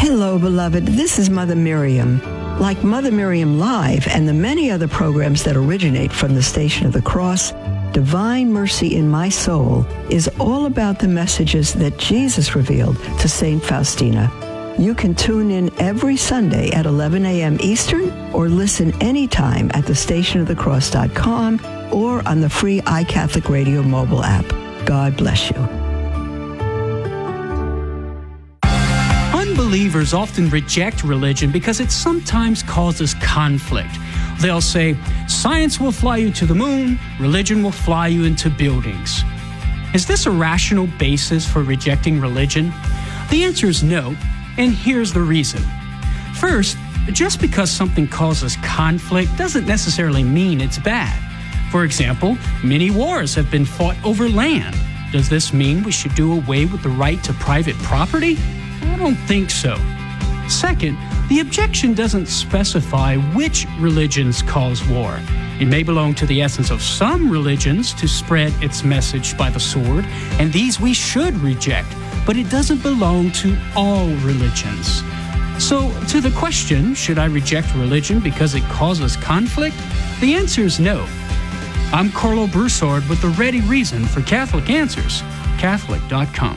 Hello, beloved. This is Mother Miriam. Like Mother Miriam Live and the many other programs that originate from the Station of the Cross, Divine Mercy in My Soul is all about the messages that Jesus revealed to St. Faustina. You can tune in every Sunday at 11 a.m. Eastern or listen anytime at thestationofthecross.com or on the free iCatholic Radio mobile app. God bless you. Unbelievers often reject religion because it sometimes causes conflict. They'll say, science will fly you to the moon, religion will fly you into buildings. Is this a rational basis for rejecting religion? The answer is no, and here's the reason. First, just because something causes conflict doesn't necessarily mean it's bad. For example, many wars have been fought over land. Does this mean we should do away with the right to private property? I don't think so. Second, the objection doesn't specify which religions cause war. It may belong to the essence of some religions to spread its message by the sword, and these we should reject, but it doesn't belong to all religions. So, to the question, should I reject religion because it causes conflict? The answer is no. I'm Carlo Broussard with the ready reason for Catholic Answers, Catholic.com.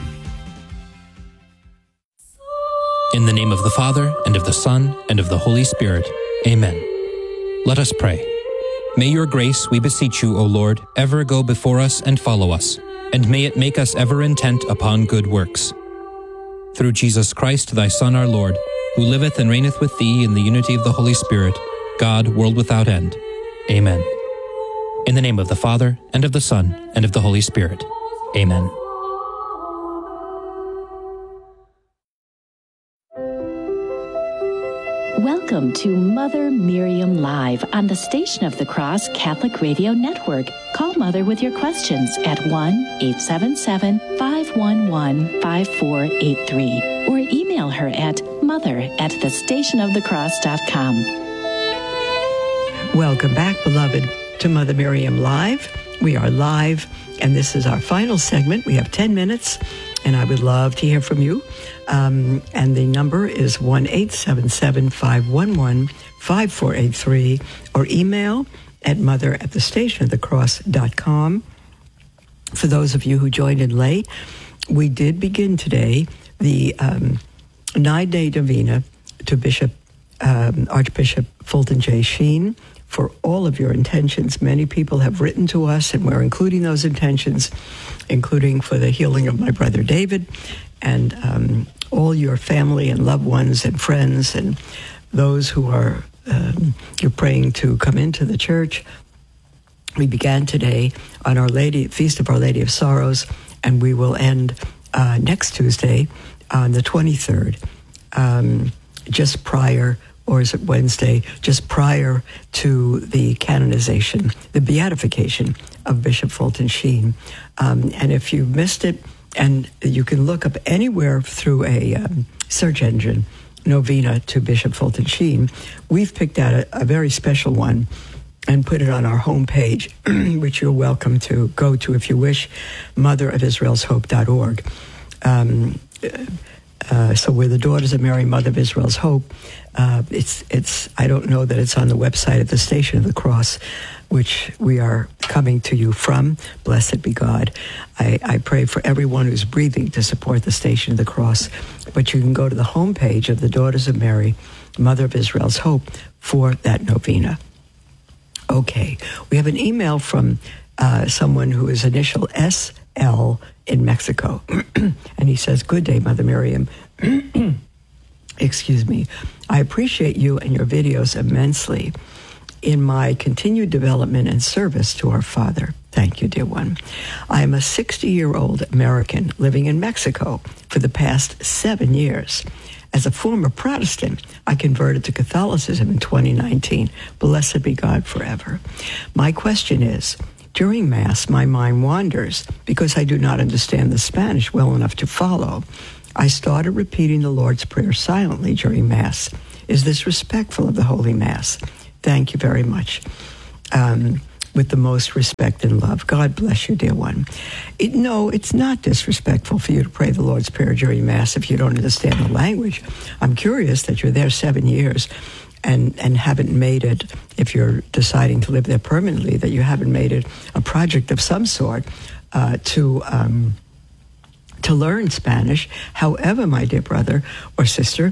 In the name of the Father, and of the Son, and of the Holy Spirit. Amen. Let us pray. May your grace, we beseech you, O Lord, ever go before us and follow us, and may it make us ever intent upon good works. Through Jesus Christ, thy Son, our Lord, who liveth and reigneth with thee in the unity of the Holy Spirit, God, world without end. Amen. In the name of the Father, and of the Son, and of the Holy Spirit. Amen. Welcome to Mother Miriam Live on the Station of the Cross Catholic Radio Network. Call Mother with your questions at 1-877-511-5483 or email her at mother@thestationofthecross.com. Welcome back, beloved, to Mother Miriam Live. We are live, and this is our final segment. We have 10 minutes, and I would love to hear from you. And the number is 1-877-511-5483 or email at mother@thestationofthecross.com. For those of you who joined in late, we did begin today the 9-day novena to Archbishop Fulton J. Sheen for all of your intentions. Many people have written to us, and we're including those intentions, including for the healing of my brother David, and all your family and loved ones and friends and those who are you're praying to come into the church. We began today on Feast of Our Lady of Sorrows, and we will end next Tuesday on the 23rd, just prior, or is it Wednesday, just prior to the canonization, the beatification of Bishop Fulton Sheen. And if you missed it, and you can look up anywhere through a search engine, novena to Bishop Fulton Sheen, we've picked out a very special one and put it on our homepage, which you're welcome to go to if you wish, motherofisraelshope.org. So we're the Daughters of Mary, Mother of Israel's Hope. It's I don't know that it's on the website at the Station of the Cross, which we are coming to you from. Blessed be God. I pray for everyone who's breathing to support the Station of the Cross. But you can go to the homepage of the Daughters of Mary, Mother of Israel's Hope, for that novena. Okay, we have an email from someone who is initial SL in Mexico. And he says, "Good day, Mother Miriam." Excuse me. "I appreciate you and your videos immensely in my continued development and service to our Father." Thank you, dear one. "I am a 60-year-old American living in Mexico for the past 7 years. As a former Protestant, I converted to Catholicism in 2019. Blessed be God forever. My question is, during Mass, my mind wanders because I do not understand the Spanish well enough to follow. I started repeating the Lord's Prayer silently during Mass. Is this respectful of the Holy Mass? Thank you very much." with the most respect and love. God bless you, dear one. No, it's not disrespectful for you to pray the Lord's Prayer during Mass if you don't understand the language. I'm curious that you're there 7 years and haven't made it, if you're deciding to live there permanently, that you haven't made it a project of some sort to learn Spanish. However, my dear brother or sister,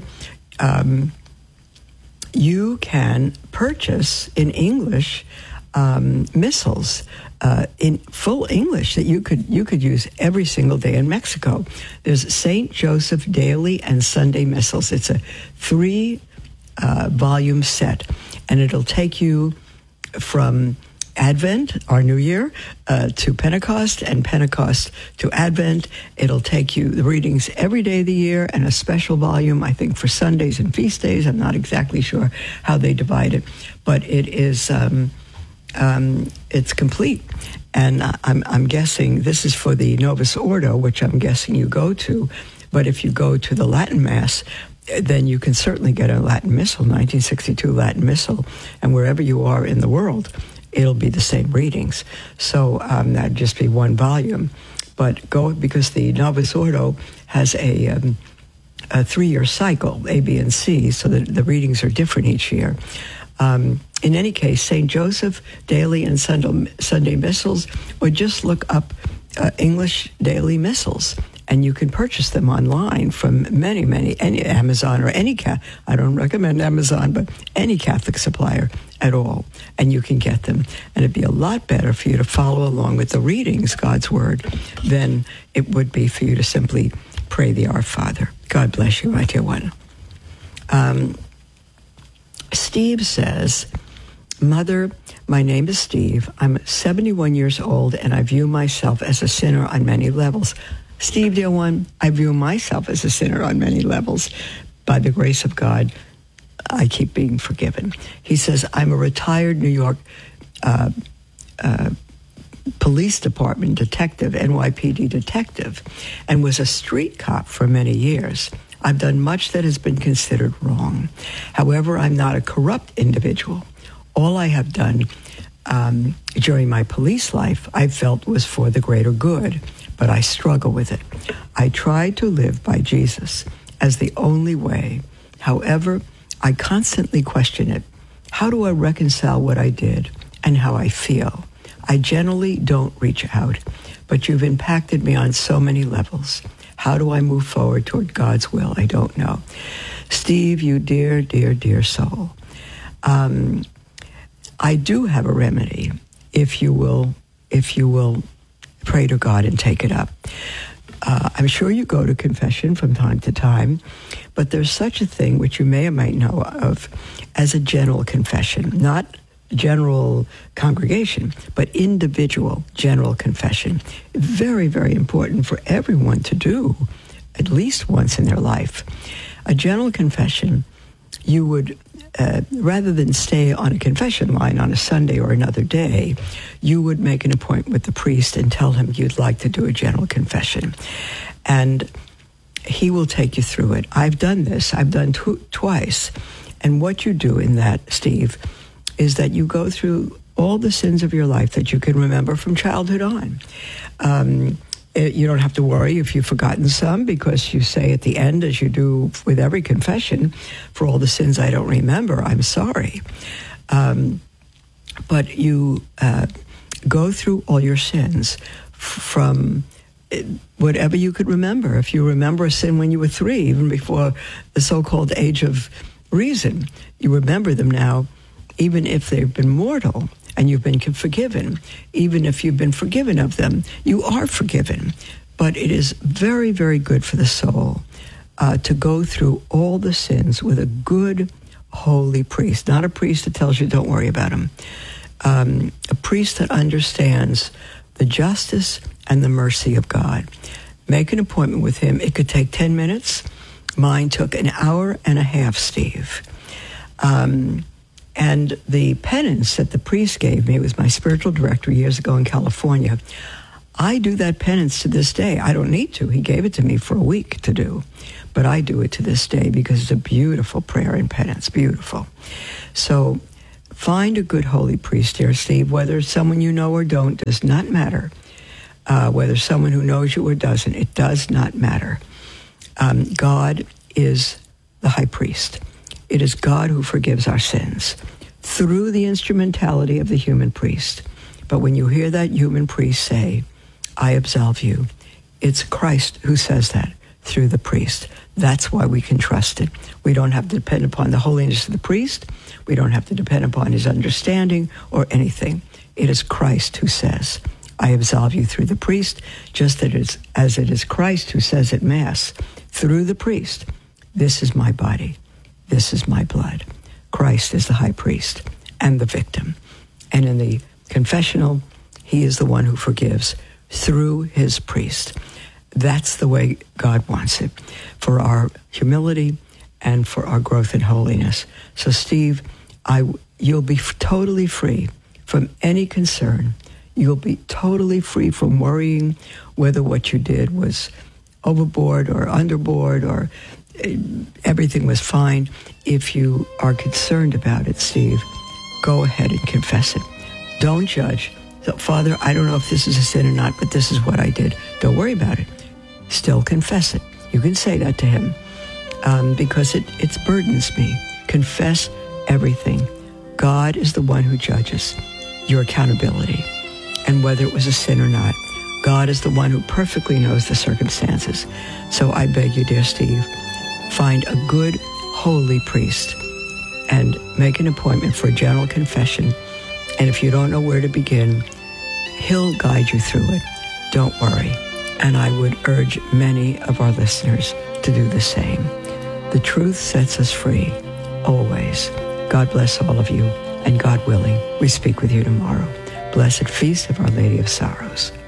you can purchase in English missals in full English that you could use every single day in Mexico. There's St. Joseph Daily and Sunday Missals. It's a 3-volume set, and it'll take you from Advent, our New Year, to Pentecost, and Pentecost to Advent. It'll take you the readings every day of the year, and a special volume, I think, for Sundays and feast days. I'm not exactly sure how they divide it, but it is it's complete. And I'm guessing this is for the Novus Ordo, which I'm guessing you go to. But if you go to the Latin Mass, then you can certainly get a Latin Missal, 1962 Latin Missal, and wherever you are in the world, it'll be the same readings. So that'd just be 1 volume. But go, because the Novus Ordo has a 3-year cycle, A, B, and C, so the readings are different each year. In any case, St. Joseph Daily and Sunday Missals, or just look up English Daily Missals, and you can purchase them online from any Amazon or any I don't recommend Amazon, but any Catholic supplier at all, and you can get them. And it'd be a lot better for you to follow along with the readings, God's Word, than it would be for you to simply pray the Our Father. God bless you, my dear one. Steve says, Mother, my name is Steve. I'm 71 years old, and I view myself as a sinner on many levels. Steve, dear one, I view myself as a sinner on many levels. By the grace of God, I keep being forgiven. He says, I'm a retired New York Police Department detective, NYPD detective, and was a street cop for many years. I've done much that has been considered wrong. However, I'm not a corrupt individual. All I have done during my police life, I felt was for the greater good, but I struggle with it. I try to live by Jesus as the only way. However, I constantly question it. How do I reconcile what I did and how I feel? I generally don't reach out, but you've impacted me on so many levels. How do I move forward toward God's will? I don't know. Steve, you dear, dear, dear soul. I do have a remedy if you will pray to God and take it up. I'm sure you go to confession from time to time, but there's such a thing, which you may or might know of, as a general confession, not general congregation, but individual general confession. Very, very important for everyone to do at least once in their life. A general confession, you would, rather than stay on a confession line on a Sunday or another day, you would make an appointment with the priest and tell him you'd like to do a general confession. And he will take you through it. I've done this. I've done twice. And what you do in that, Steve, is that you go through all the sins of your life that you can remember from childhood on. You don't have to worry if you've forgotten some, because you say at the end, as you do with every confession, for all the sins I don't remember, I'm sorry. But you go through all your sins from whatever you could remember. If you remember a sin when you were 3, even before the so-called age of reason, you remember them now, even if they've been mortal and you've been forgiven. Even if you've been forgiven of them, you are forgiven. But it is very, very good for the soul to go through all the sins with a good, holy priest. Not a priest that tells you don't worry about him. A priest that understands the justice and the mercy of God. Make an appointment with him. It could take 10 minutes. Mine took an hour and a half, Steve. And the penance that the priest gave me, was my spiritual director years ago in California. I do that penance to this day. I don't need to. He gave it to me for a week to do. But I do it to this day because it's a beautiful prayer and penance. Beautiful. So find a good holy priest, dear Steve, whether it's someone you know or don't, does not matter. Whether someone who knows you or doesn't, it does not matter. God is the high priest. It is God who forgives our sins through the instrumentality of the human priest. But when you hear that human priest say, I absolve you, it's Christ who says that through the priest. That's why we can trust it. We don't have to depend upon the holiness of the priest. We don't have to depend upon his understanding or anything. It is Christ who says, I absolve you through the priest, just as it is Christ who says at Mass, through the priest, this is my body, this is my blood. Christ is the high priest and the victim. And in the confessional, he is the one who forgives through his priest. That's the way God wants it, for our humility and for our growth in holiness. So, Steve, you'll be totally free from any concern. You'll be totally free from worrying whether what you did was overboard or underboard or everything was fine. If you are concerned about it, Steve, go ahead and confess it. Don't judge. So, Father, I don't know if this is a sin or not, but this is what I did. Don't worry about it. Still confess it. You can say that to him because it burdens me. Confess everything. God is the one who judges your accountability. And whether it was a sin or not, God is the one who perfectly knows the circumstances. So I beg you, dear Steve, find a good, holy priest and make an appointment for a general confession. And if you don't know where to begin, he'll guide you through it. Don't worry. And I would urge many of our listeners to do the same. The truth sets us free, always. God bless all of you, and God willing, we speak with you tomorrow. Blessed feast of Our Lady of Sorrows.